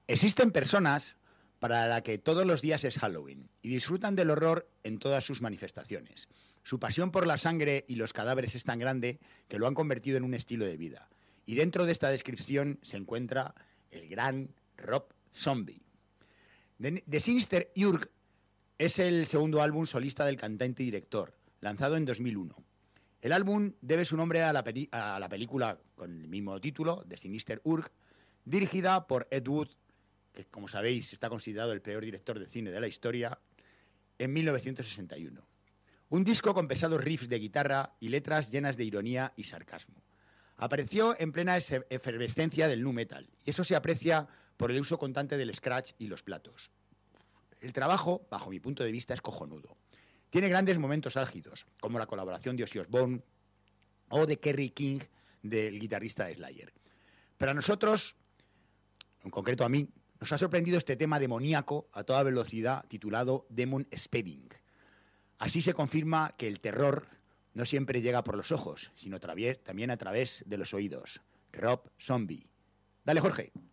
Existen personas para las que todos los días es Halloween y disfrutan del horror en todas sus manifestaciones. Su pasión por la sangre y los cadáveres es tan grande que lo han convertido en un estilo de vida. Y dentro de esta descripción se encuentra el gran Rob Zombie. The Sinister Urge es el segundo álbum solista del cantante y director, lanzado en 2001. El álbum debe su nombre a la película con el mismo título, The Sinister Urge, dirigida por Ed Wood, que como sabéis está considerado el peor director de cine de la historia, en 1961. Un disco con pesados riffs de guitarra y letras llenas de ironía y sarcasmo. Apareció en plena efervescencia del nu metal, y eso se aprecia por el uso constante del scratch y los platos. El trabajo, bajo mi punto de vista, es cojonudo. Tiene grandes momentos álgidos, como la colaboración de Ozzy Osbourne o de Kerry King, del guitarrista de Slayer. Pero a nosotros, en concreto a mí, nos ha sorprendido este tema demoníaco a toda velocidad titulado Demon Speeding. Así se confirma que el terror no siempre llega por los ojos, sino también a través de los oídos. Rob Zombie. Dale, Jorge.